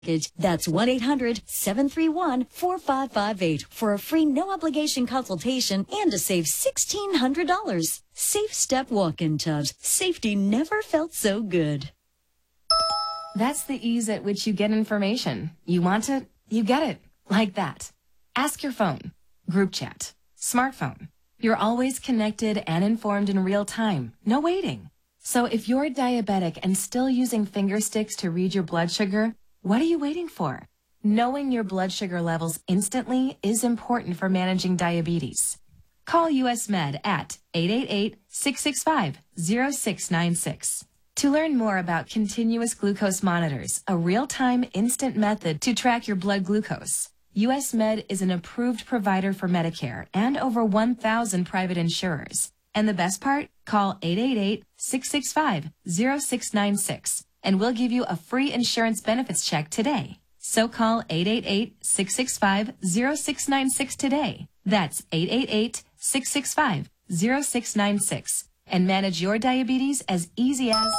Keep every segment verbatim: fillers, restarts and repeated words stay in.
That's one eight hundred seven three one four five five eight for a free no-obligation consultation and to save sixteen hundred dollars. Safe Step walk-in tubs. Safety never felt so good. That's the ease at which you get information. You want it, you get it. Like that. Ask your phone. Group chat. Smartphone. You're always connected and informed in real time. No waiting. So if you're diabetic and still using finger sticks to read your blood sugar, what are you waiting for? Knowing your blood sugar levels instantly is important for managing diabetes. Call U S Med at eight eight eight, six six five, zero six nine six. To learn more about continuous glucose monitors, a real-time instant method to track your blood glucose, U S Med is an approved provider for Medicare and over one thousand private insurers. And the best part? Call eight eight eight, six six five, zero six nine six. And we'll give you a free insurance benefits check today. So call eight eight eight, six six five, zero six nine six today. That's eight eight eight, six six five, zero six nine six. And manage your diabetes as easy as...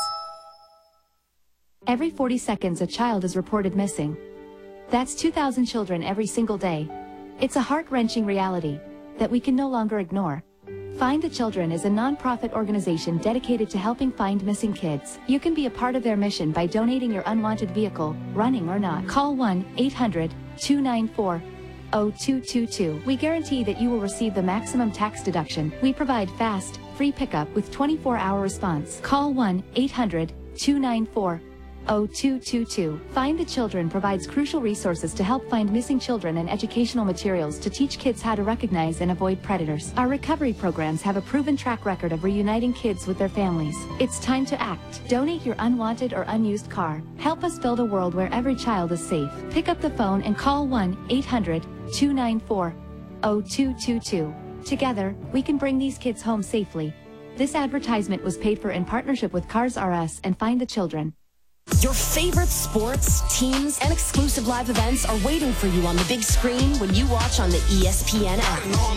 Every forty seconds a child is reported missing. That's two thousand children every single day. It's a heart-wrenching reality that we can no longer ignore. Find the Children is a non-profit organization dedicated to helping find missing kids. You can be a part of their mission by donating your unwanted vehicle, running or not. Call one eight hundred, two nine four, zero two two two. We guarantee that you will receive the maximum tax deduction. We provide fast, free pickup with twenty-four hour response. Call one eight hundred, two nine four, zero two two two. Find the Children provides crucial resources to help find missing children and educational materials to teach kids how to recognize and avoid predators. Our recovery programs have a proven track record of reuniting kids with their families. It's time to act. Donate your unwanted or unused car. Help us build a world where every child is safe. Pick up the phone and call one eight hundred, two nine four, zero two two two. Together, we can bring these kids home safely. This advertisement was paid for in partnership with Cars R Us and Find the Children. Your favorite sports, teams, and exclusive live events are waiting for you on the big screen when you watch on the E S P N app.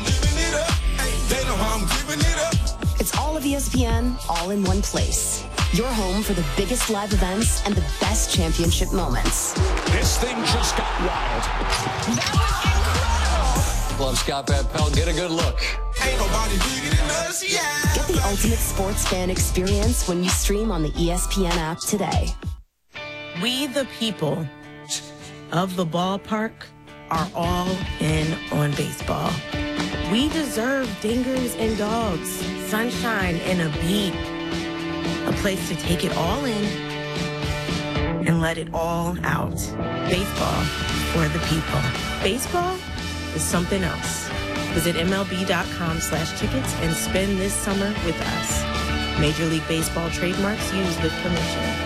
It's all of E S P N, all in one place. Your home for the biggest live events and the best championship moments. This thing just got wild. That was incredible! Love Scott Van Pelt. Get a good look. Ain't nobody bigger than us, yeah. Get the ultimate sports fan experience when you stream on the E S P N app today. We, the people of the ballpark, are all in on baseball. We deserve dingers and dogs, sunshine and a beat, a place to take it all in and let it all out. Baseball for the people. Baseball is something else. Visit M L B dot com slash tickets and spend this summer with us. Major League Baseball trademarks used with permission.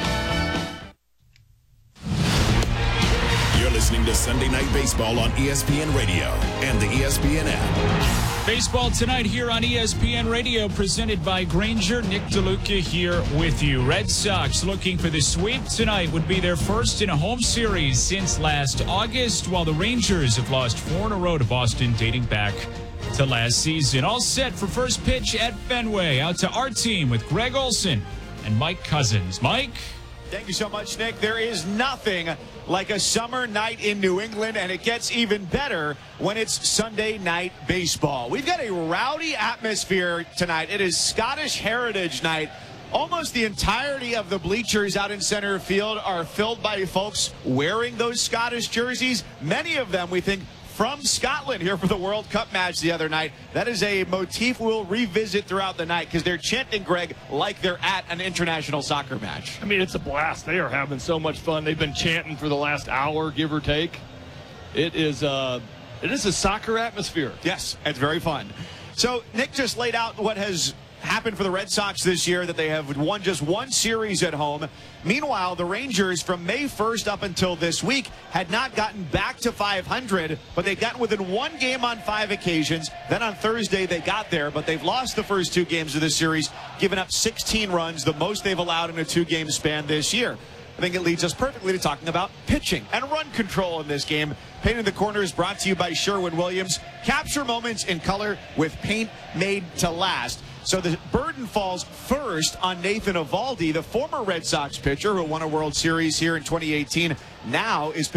Listening to Sunday Night Baseball on E S P N Radio and the E S P N app. Baseball tonight here on E S P N Radio, presented by Grainger. Nick DeLuca here with you. Red Sox looking for the sweep tonight. Would be their first in a home series since last August, while the Rangers have lost four in a row to Boston dating back to last season. All set for first pitch at Fenway. Out to our team with Greg Olson and Mike Cousins. Mike? Thank you so much, Nick. There is nothing like a summer night in New England, and it gets even better when it's Sunday Night Baseball. We've got a rowdy atmosphere tonight. It is Scottish Heritage Night. Almost the entirety of the bleachers out in center field are filled by folks wearing those Scottish jerseys. Many of them, we think, from Scotland here for the World Cup match the other night. That is a motif we'll revisit throughout the night because they're chanting, Greg, like they're at an international soccer match. I mean, it's a blast. They are having so much fun. They've been chanting for the last hour, give or take. It is, uh, it is a soccer atmosphere. Yes, it's very fun. So Nick just laid out what has happened for the Red Sox this year, that they have won just one series at home. Meanwhile, the Rangers from May first up until this week had not gotten back to five hundred, but they'd gotten within one game on five occasions. Then on Thursday they got there, but they've lost the first two games of this series, giving up sixteen runs, the most they've allowed in a two-game span this year. I think it leads us perfectly to talking about pitching and run control in this game. Painting the Corners brought to you by Sherwin-Williams. Capture moments in color with paint made to last. So the burden falls first on Nathan Eovaldi, the former Red Sox pitcher who won a World Series here in twenty eighteen, now is